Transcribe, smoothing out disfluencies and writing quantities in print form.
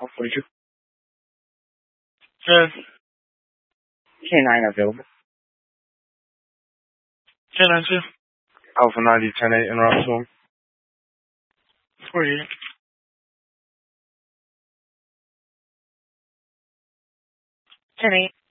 42. Good. K9 available. K9 2. Alpha 90, 10-8, en route to him. 48. 10-8.